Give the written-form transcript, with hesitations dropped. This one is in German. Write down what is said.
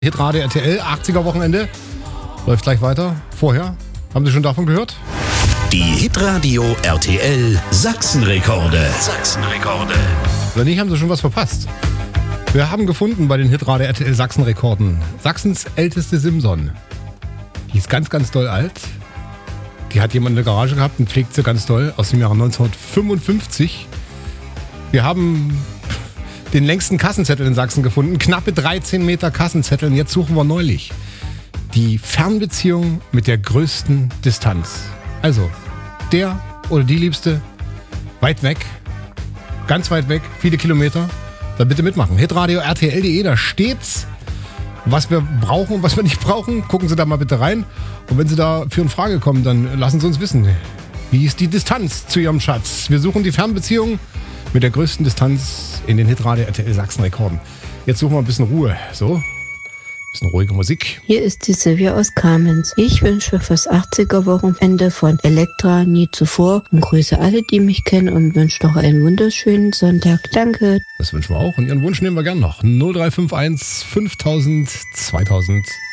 Hitradio RTL, 80er Wochenende. Läuft gleich weiter. Vorher, haben Sie schon davon gehört? Die Hitradio RTL Sachsenrekorde. Oder nicht, haben Sie schon was verpasst? Wir haben gefunden bei den Hitradio RTL Sachsenrekorden Sachsens älteste Simson. Die ist ganz, ganz doll alt. Die hat jemand in der Garage gehabt und pflegt sie ganz doll aus dem Jahre 1955. Wir haben den längsten Kassenzettel in Sachsen gefunden. Knappe 13 Meter Kassenzettel. Und jetzt suchen wir neulich die Fernbeziehung mit der größten Distanz. Also, der oder die Liebste, weit weg, ganz weit weg, viele Kilometer. Dann bitte mitmachen. Hitradio RTL.de, da steht's, was wir brauchen und was wir nicht brauchen. Gucken Sie da mal bitte rein. Und wenn Sie da für eine Frage kommen, dann lassen Sie uns wissen, wie ist die Distanz zu Ihrem Schatz? Wir suchen die Fernbeziehung mit der größten Distanz in den Hitradio RTL Sachsenrekorden. Jetzt suchen wir ein bisschen Ruhe. So, ein bisschen ruhige Musik. Hier ist die Silvia aus Kamenz. Ich wünsche fürs 80er-Wochenende von Elektra nie zuvor und grüße alle, die mich kennen und wünsche noch einen wunderschönen Sonntag. Danke. Das wünschen wir auch. Und Ihren Wunsch nehmen wir gern noch. 0351 5000 2000.